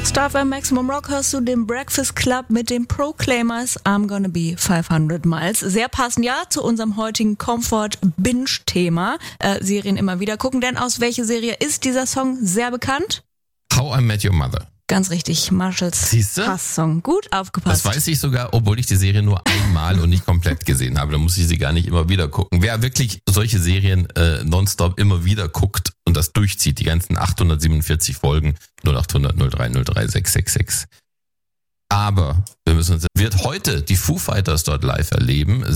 Star FM Maximum Rock hörst du den Breakfast Club mit den Proclaimers I'm Gonna Be 500 Miles. Sehr passend ja zu unserem heutigen Comfort-Binge-Thema. Serien immer wieder gucken, denn aus welcher Serie ist dieser Song sehr bekannt? How I Met Your Mother. Ganz richtig, Marshalls Passsong. Gut aufgepasst. Das weiß ich sogar, obwohl ich die Serie nur einmal und nicht komplett gesehen habe. Da muss ich sie gar nicht immer wieder gucken. Wer wirklich solche Serien nonstop immer wieder guckt und das durchzieht, die ganzen 847 Folgen, 0800 03 03 666. Aber wird heute die Foo Fighters dort live erleben.